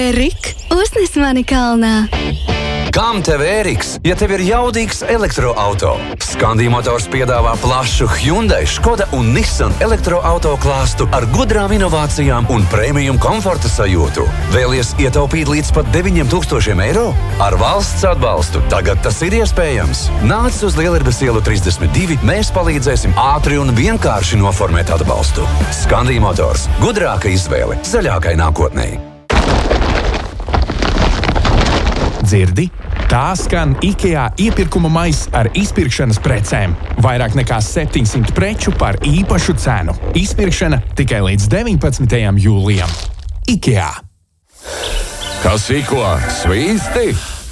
Ērik, uznes mani kalnā! Kam tev Ēriks, ja tev ir jaudīgs elektroauto? Skandi Motors piedāvā plašu Hyundai, Škoda un Nissan elektroauto klāstu ar gudrām inovācijām un premium komforta sajūtu. Vēlies ietaupīt līdz pat 9,000 eiro? Ar valsts atbalstu tagad tas ir iespējams. Nāc uz Lielerbes ielu 32, mēs palīdzēsim ātri un vienkārši noformēt atbalstu. Skandi Motors – gudrāka izvēle zaļākai nākotnei. Dzirdi? Tā skan IKEA iepirkuma maiss ar izpirkšanas precēm. Vairāk nekā 700 preču par īpašu cenu. Izpirkšana tikai līdz 19. jūlijam. IKEA. Kas iko? Svīsti?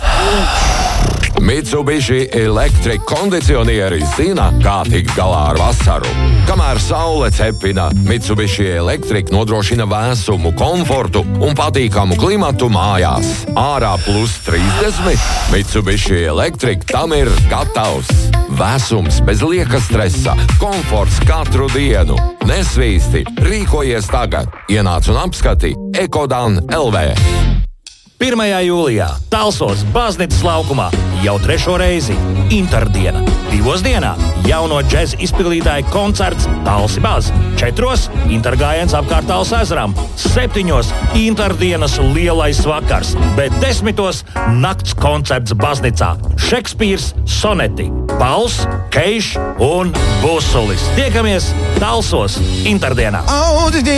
Mitsubishi Electric kondicionieri zina, kā tikt galā ar vasaru. Kamēr saule cepina, Mitsubishi Electric nodrošina vēsumu, komfortu un patīkamu klimatu mājās. Ārā +30, Mitsubishi Electric tam ir gatavs. Vēsums bez lieka stresa, komforts katru dienu. Nesvīsti, rīkojies tagad. Ienāc un apskati Ekodan LV. 1. jūlijā Talsos Baznīcas laukumā jau 3. reizi Interdiena. 2. dienā jauno džeza izpildītāju koncerts Talsi Baz. 4. intergājiens apkārt Tals ezeram. 7. Interdienas lielais vakars, bet 10. nakts koncerts Baznīcā. Šekspīrs soneti, Pauls, Keiš un Busulis. Tiekamies Talsos Interdienā.